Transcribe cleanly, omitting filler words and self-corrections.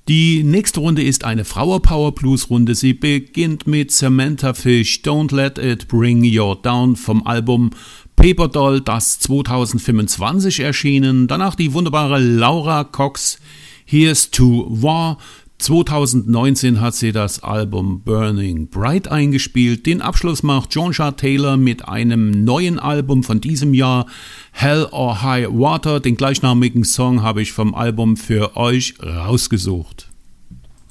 Die nächste Runde ist eine Flower-Power-Blues-Runde. Sie beginnt mit Samantha Fish, Don't Let It Bring You Down vom Album Paper Doll, das 2025 erschienen. Danach die wunderbare Laura Cox, Here's to War. 2019 hat sie das Album Burning Bright eingespielt. Den Abschluss macht Jean-Charles Taylor mit einem neuen Album von diesem Jahr, Hell or High Water. Den gleichnamigen Song habe ich vom Album für euch rausgesucht.